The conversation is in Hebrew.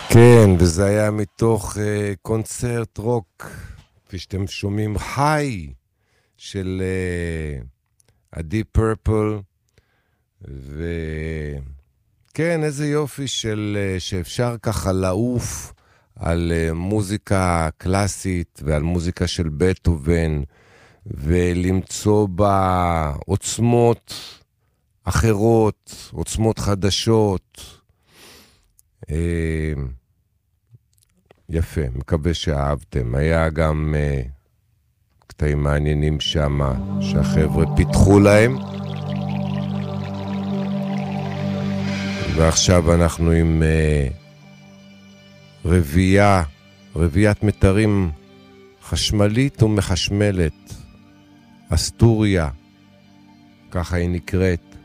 כן, וזה היה מתוך קונצרט רוק, כפי שאתם שומעים, חי של הדיפ פרפל, וכן, איזה יופי שאפשר ככה לעוף על מוזיקה קלאסית ועל מוזיקה של בטהובן, ולמצוא בה עוצמות אחרות, עוצמות חדשות. יפה, מקווה שאהבתם. היה גם קטעים מעניינים שם שהחבר'ה פיתחו להם. ועכשיו אנחנו עם רביית מטרים חשמלית ומחשמלת, אסטוריה, ככה היא נקראת.